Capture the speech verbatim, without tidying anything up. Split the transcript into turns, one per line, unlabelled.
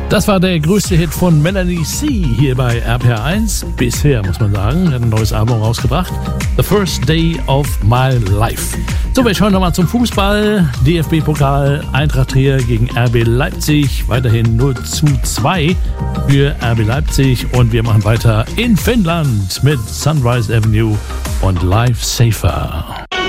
Das war der größte Hit von Melanie C. hier bei R P R eins. Bisher, muss man sagen. Er hat ein neues Album rausgebracht. The First Day of My Life. So, wir schauen nochmal zum Fußball. D F B-Pokal, Eintracht Trier gegen R B Leipzig. Weiterhin null zu zwei für R B Leipzig. Und wir machen weiter in Finnland mit Sunrise Avenue und Life Safer.